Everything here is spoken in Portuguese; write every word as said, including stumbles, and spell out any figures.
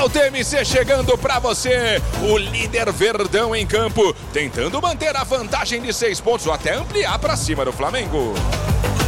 Salto M C chegando para você. O líder Verdão em campo, tentando manter a vantagem de seis pontos ou até ampliar para cima do Flamengo.